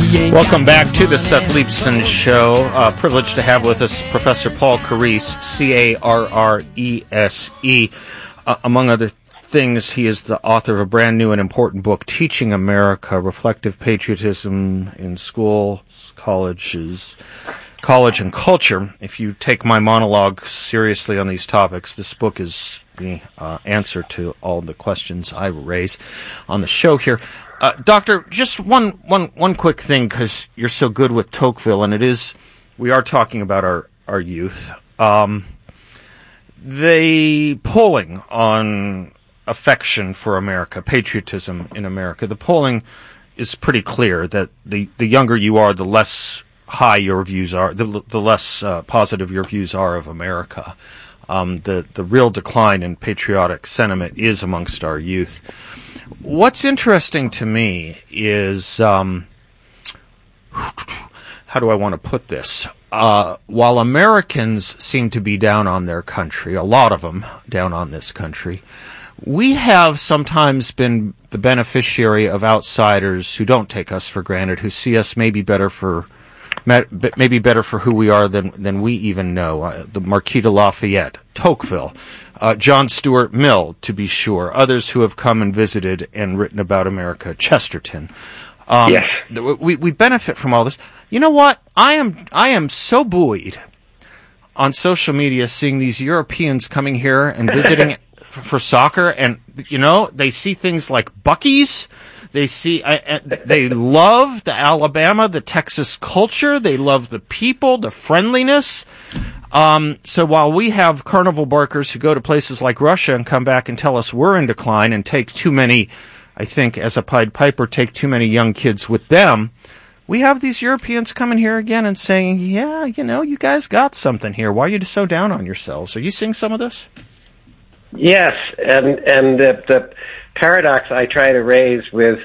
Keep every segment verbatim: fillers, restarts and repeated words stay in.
Welcome back to the Seth Leibsohn Show. Uh, privileged to have with us Professor Paul Carrese, C A R R E S E. Uh, among other things, he is the author of a brand new and important book, Teaching America, Reflective Patriotism in Schools, Colleges, College and Culture. If you take my monologue seriously on these topics, this book is the uh, answer to all the questions I raise on the show here. Uh, Doctor, just one, one, one quick thing, because you're so good with Tocqueville, and it is, we are talking about our, our youth. Um, the polling on affection for America, patriotism in America, the polling is pretty clear that the, the younger you are, the less high your views are, the, the less uh, positive your views are of America. Um, the, the real decline in patriotic sentiment is amongst our youth. What's interesting to me is, um, how do I want to put this? Uh, while Americans seem to be down on their country, a lot of them down on this country, we have sometimes been the beneficiary of outsiders who don't take us for granted, who see us maybe better for maybe better for who we are than than we even know. Uh, the Marquis de Lafayette, Tocqueville, uh, John Stuart Mill, to be sure. Others who have come and visited and written about America, Chesterton. Um, yes, we we benefit from all this. You know what? I am I am so buoyed on social media seeing these Europeans coming here and visiting for soccer, and you know they see things like Buc-ee's. They see, uh, they love the Alabama, the Texas culture. They love the people, the friendliness. Um, so while we have carnival barkers who go to places like Russia and come back and tell us we're in decline and take too many, I think, as a Pied Piper, take too many young kids with them, we have these Europeans coming here again and saying, yeah, you know, you guys got something here. Why are you so down on yourselves? Are you seeing some of this? Yes, and and the, the paradox I try to raise with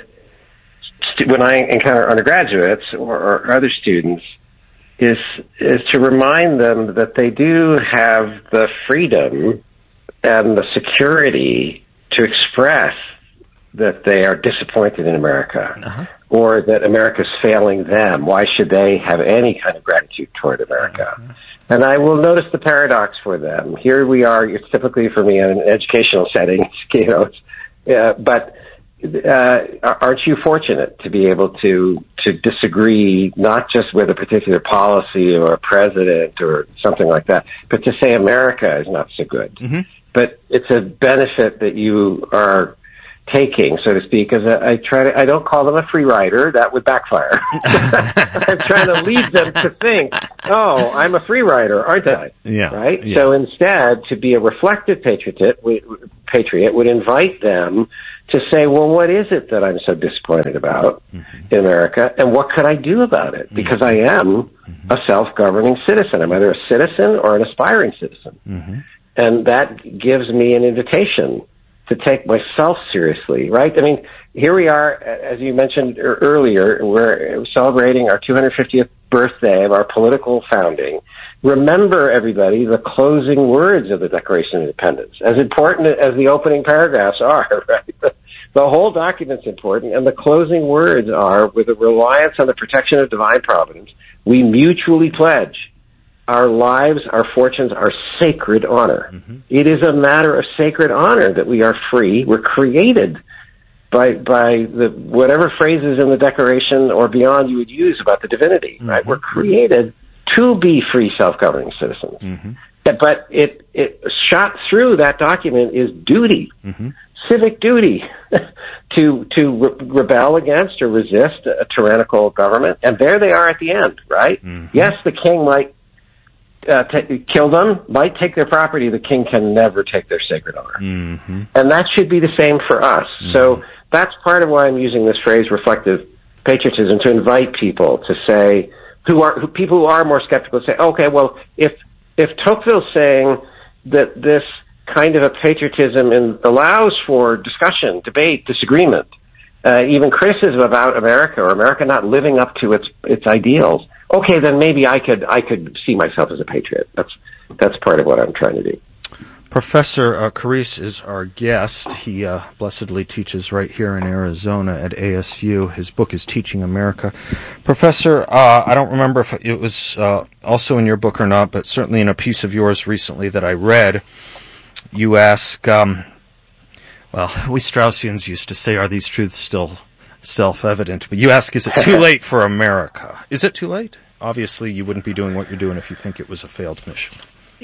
st- when I encounter undergraduates or, or other students is is to remind them that they do have the freedom and the security to express that they are disappointed in America, uh-huh. or that America's failing them. Why should they have any kind of gratitude toward America? Uh-huh. And I will notice the paradox for them. Here we are, it's typically for me in an educational setting, you know, uh, but uh, aren't you fortunate to be able to to disagree not just with a particular policy or a president or something like that, but to say America is not so good. Mm-hmm. But it's a benefit that you are taking, so to speak, because I, I try to, I don't call them a free rider. That would backfire. I'm trying to lead them to think, oh, I'm a free rider, aren't I? Yeah. Right? Yeah. So instead, to be a reflective patriot, patriot would invite them to say, well, what is it that I'm so disappointed about mm-hmm. in America, and what could I do about it? Because mm-hmm. I am mm-hmm. a self-governing citizen. I'm either a citizen or an aspiring citizen. Mm-hmm. And that gives me an invitation to take myself seriously, right? I mean, here we are, as you mentioned earlier, we're celebrating our two hundred fiftieth birthday of our political founding. Remember, everybody, the closing words of the Declaration of Independence, as important as the opening paragraphs are, right? The whole document's important, and the closing words are, with a reliance on the protection of divine providence, we mutually pledge our lives, our fortunes, our sacred honor. Mm-hmm. It is a matter of sacred honor that we are free. We're created by by the whatever phrases in the Declaration or beyond you would use about the divinity, mm-hmm. right? We're created to be free, self-governing citizens. Mm-hmm. But it, it shot through that document is duty, mm-hmm. civic duty, to to re- rebel against or resist a tyrannical government. And there they are at the end, right? Mm-hmm. Yes, the king might Uh, t- kill them, might take their property, the king can never take their sacred honor. Mm-hmm. And that should be the same for us. Mm-hmm. So that's part of why I'm using this phrase, reflective patriotism, to invite people to say, who are who, people who are more skeptical say, okay, well, if if Tocqueville's saying that this kind of a patriotism in, allows for discussion, debate, disagreement, uh, even criticism about America or America not living up to its its ideals, okay, then maybe I could I could see myself as a patriot. That's that's part of what I'm trying to do. Professor uh, Carise is our guest. He uh, blessedly teaches right here in Arizona at A S U. His book is Teaching America. Professor, uh, I don't remember if it was uh, also in your book or not, but certainly in a piece of yours recently that I read, you ask, um, well, we Straussians used to say, are these truths still self-evident? But you ask, is it too late for America? Is it too late? Obviously, you wouldn't be doing what you're doing if you think it was a failed mission.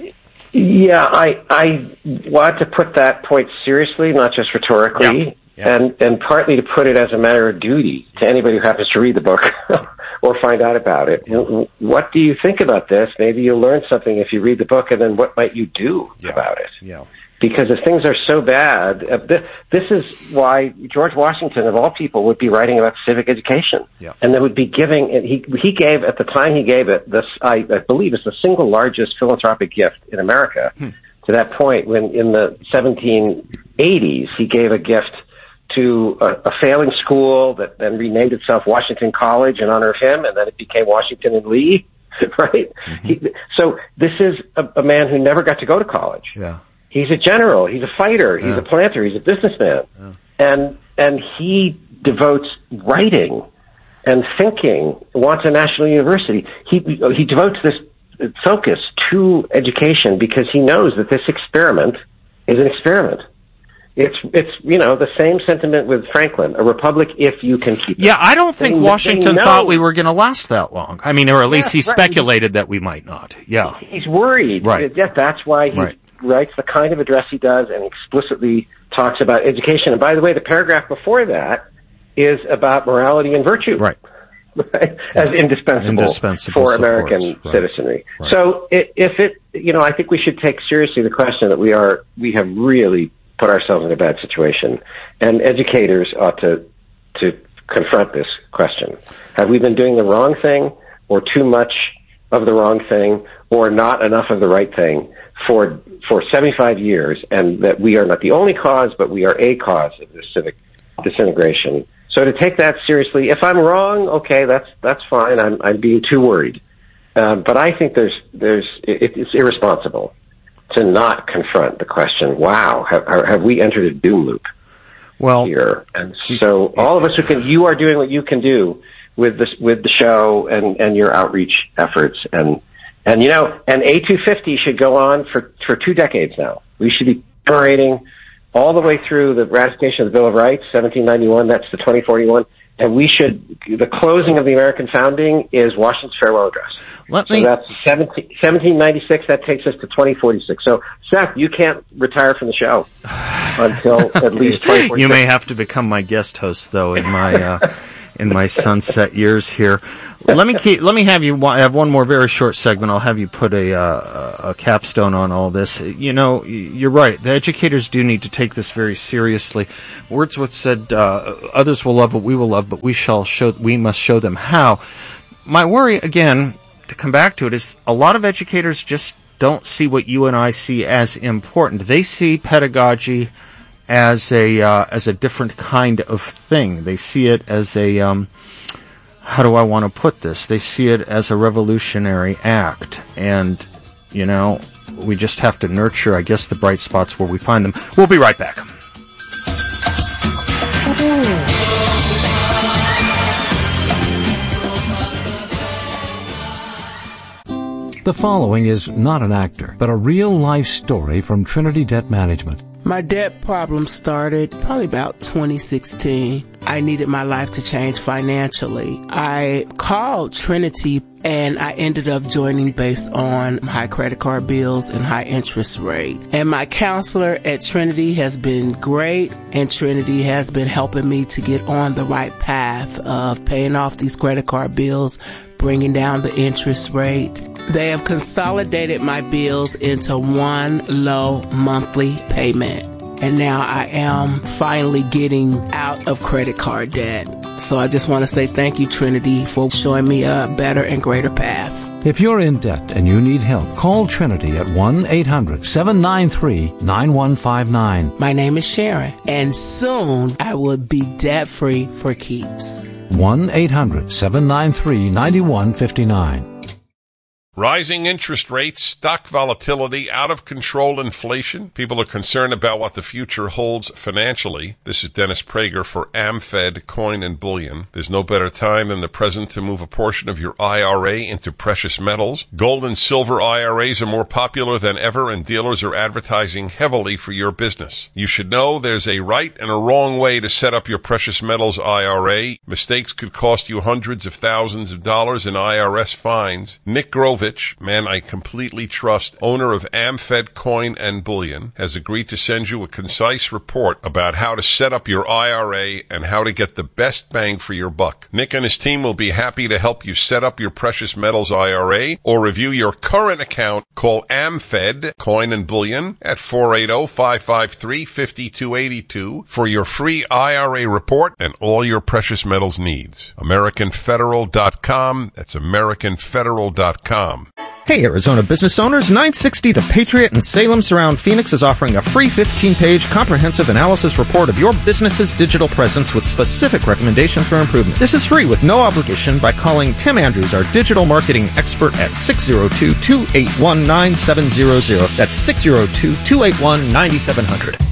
Yeah, I I want to put that point seriously, not just rhetorically, yeah. Yeah. and and partly to put it as a matter of duty to anybody who happens to read the book or find out about it. Yeah. W- what do you think about this? Maybe you'll learn something if you read the book, and then what might you do yeah. about it? Yeah. Because if things are so bad, uh, this, this is why George Washington, of all people, would be writing about civic education. Yeah. And they would be giving, he he gave, at the time he gave it, this, I, I believe it's the single largest philanthropic gift in America. Hmm. To that point, when in the seventeen eighties, he gave a gift to a, a failing school that then renamed itself Washington College in honor of him, and then it became Washington and Lee, right? Mm-hmm. He, so this is a, a man who never got to go to college. Yeah. He's a general. He's a fighter. He's yeah. a planter. He's a businessman, yeah. and and he devotes writing and thinking. Wants a national university. He he devotes this focus to education because he knows that this experiment is an experiment. It's it's you know the same sentiment with Franklin. A republic if you can keep it. Yeah, I don't think they, Washington they thought we were going to last that long. I mean, or at least yeah, he right. speculated that we might not. Yeah, he's worried. Right. Yeah, that's why he. Right. writes the kind of address he does and explicitly talks about education. And by the way, the paragraph before that is about morality and virtue. Right. Right? As indispensable, indispensable for supports. American right. citizenry. Right. So it, if it, you know, I think we should take seriously the question that we are, we have really put ourselves in a bad situation. And educators ought to, to confront this question. Have we been doing the wrong thing or too much of the wrong thing or not enough of the right thing for for seventy-five years, and that we are not the only cause, but we are a cause of this civic disintegration. So to take that seriously, if I'm wrong, okay, that's that's fine. I'm I'm being too worried, um, but I think there's there's it, it's irresponsible to not confront the question. Wow, have, have we entered a doom loop well, here? And so all of us who can, you are doing what you can do with this with the show and and your outreach efforts and. And, you know, and A two fifty should go on for, for two decades now. We should be commemorating all the way through the ratification of the Bill of Rights, seventeen ninety-one, that's the twenty forty-one. And we should, the closing of the American founding is Washington's farewell address. Let so me... that's seventeen ninety-six, that takes us to twenty forty-six. So, Seth, you can't retire from the show until at least twenty forty-six. You may have to become my guest host, though, in my... Uh... in my sunset years here. Let me keep, let me have you I have one more very short segment. I'll have you put a, uh, a capstone on all this. You know, you're right. The educators do need to take this very seriously. Wordsworth said, uh, others will love what we will love, but we shall show, we must show them how. My worry, again, to come back to it, is a lot of educators just don't see what you and I see as important. They see pedagogy as a uh, as a different kind of thing. They see it as a um, how do I want to put this? They see it as a revolutionary act, and you know, we just have to nurture, I guess, the bright spots where we find them. We'll be right back. The following is not an actor, but a real-life story from Trinity Debt Management. My debt problem started probably about twenty sixteen. I needed my life to change financially. I called Trinity and I ended up joining based on high credit card bills and high interest rate. And my counselor at Trinity has been great, and Trinity has been helping me to get on the right path of paying off these credit card bills, bringing down the interest rate. They have consolidated my bills into one low monthly payment. And now I am finally getting out of credit card debt. So I just want to say thank you, Trinity, for showing me a better and greater path. If you're in debt and you need help, call Trinity at one eight hundred seven nine three nine one five nine. My name is Sharon, and soon I will be debt-free for keeps. one eight hundred seven nine three nine one five nine. Rising interest rates, stock volatility, out-of-control inflation. People are concerned about what the future holds financially. This is Dennis Prager for AmFed Coin and Bullion. There's no better time than the present to move a portion of your I R A into precious metals. Gold and silver I R As are more popular than ever, and dealers are advertising heavily for your business. You should know there's a right and a wrong way to set up your precious metals I R A. Mistakes could cost you hundreds of thousands of dollars in I R S fines. Nick Grovich, man I completely trust, owner of AmFed Coin and Bullion, has agreed to send you a concise report about how to set up your I R A and how to get the best bang for your buck. Nick and his team will be happy to help you set up your precious metals I R A or review your current account. Call AmFed Coin and Bullion at four eight zero, five five three, five two eight two for your free I R A report and all your precious metals needs. American Federal dot com. That's American Federal dot com. Hey, Arizona business owners, nine sixty The Patriot in Salem Surround Phoenix is offering a free fifteen-page comprehensive analysis report of your business's digital presence with specific recommendations for improvement. This is free with no obligation by calling Tim Andrews, our digital marketing expert, at six oh two, two eight one, nine seven zero zero. That's six oh two, two eight one, nine seven zero zero.